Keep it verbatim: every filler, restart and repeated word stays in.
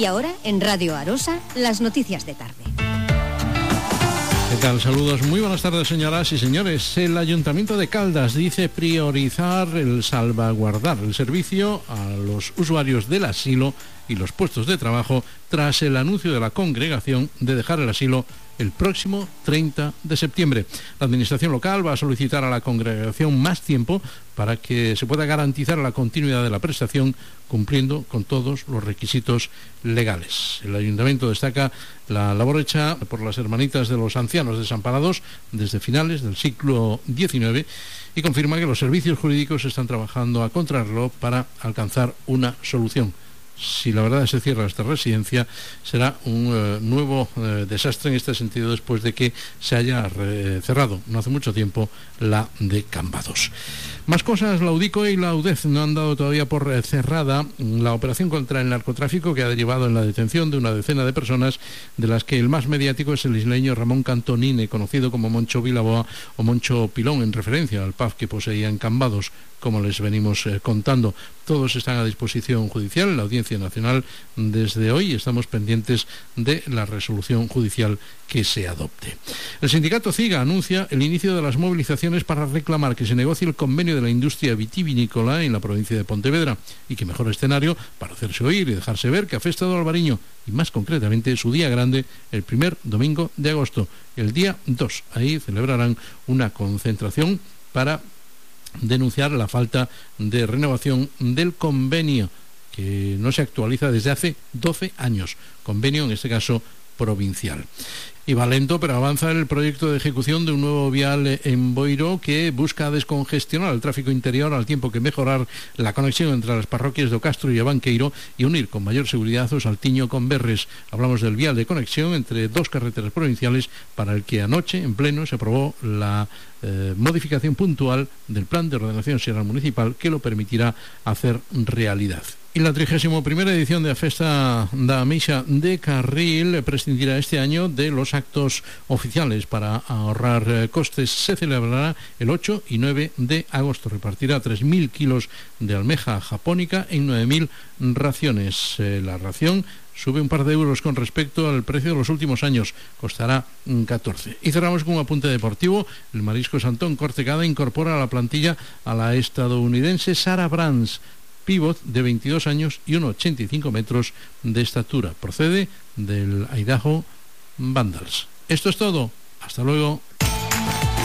Y ahora, en Radio Arosa, las noticias de tarde. ¿Qué tal? Saludos. Muy buenas tardes, señoras y señores. El Ayuntamiento de Caldas dice priorizar el salvaguardar el servicio a los usuarios del asilo y los puestos de trabajo tras el anuncio de la congregación de dejar el asilo el próximo treinta de septiembre. La Administración local va a solicitar a la congregación más tiempo para que se pueda garantizar la continuidad de la prestación cumpliendo con todos los requisitos legales. El Ayuntamiento destaca la labor hecha por las hermanitas de los ancianos desamparados desde finales del siglo diecinueve y confirma que los servicios jurídicos están trabajando a contrarreloj para alcanzar una solución. Si la verdad se cierra esta residencia, será un eh, nuevo eh, desastre en este sentido después de que se haya eh, cerrado no hace mucho tiempo la de Cambados. Más cosas, la UDICO y la UDEF no han dado todavía por eh, cerrada la operación contra el narcotráfico que ha derivado en la detención de una decena de personas, de las que el más mediático es el isleño Ramón Cantonine, conocido como Moncho Vilaboa o Moncho Pilón, en referencia al pub que poseía en Cambados, como les venimos eh, contando. Todos están a disposición judicial en la Audiencia Nacional desde hoy. Estamos pendientes de la resolución judicial que se adopte. El sindicato CIGA anuncia el inicio de las movilizaciones para reclamar que se negocie el convenio de la industria vitivinícola en la provincia de Pontevedra y que mejor escenario para hacerse oír y dejarse ver que ha festado Albariño, y más concretamente su día grande el primer domingo de agosto, el día dos. Ahí celebrarán una concentración para denunciar la falta de renovación del convenio, que no se actualiza desde hace doce años, convenio en este caso provincial. Y va lento, pero avanza el proyecto de ejecución de un nuevo vial en Boiro que busca descongestionar el tráfico interior al tiempo que mejorar la conexión entre las parroquias de Ocastro y Abanqueiro y unir con mayor seguridad Osaltiño con Berres. Hablamos del vial de conexión entre dos carreteras provinciales para el que anoche en pleno se aprobó la eh, modificación puntual del plan de ordenación xeral municipal que lo permitirá hacer realidad. Y la trigésima primera edición de la Festa da Misa de Carril prescindirá este año de los actos oficiales para ahorrar eh, costes. Se celebrará el ocho y nueve de agosto. Repartirá tres mil kilos de almeja japónica en nueve mil raciones. Eh, la ración sube un par de euros con respecto al precio de los últimos años, costará catorce. Y cerramos con un apunte deportivo. El Mariscos Antón Cortegada incorpora a la plantilla a la estadounidense Sarah Brands, pívot de veintidós años y uno coma ochenta y cinco metros de estatura. Procede del Idaho Vandals. Esto es todo. Hasta luego.